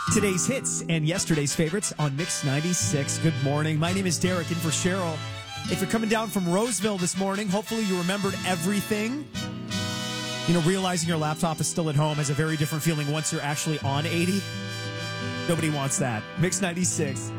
Today's hits and yesterday's favorites on Mix 96. Good morning. My name is Derek in for Cheryl. If you're coming down from Roseville this morning, hopefully you remembered everything. You know, realizing your laptop is still at home has a very different feeling once you're actually on 80. Nobody wants that. Mix 96.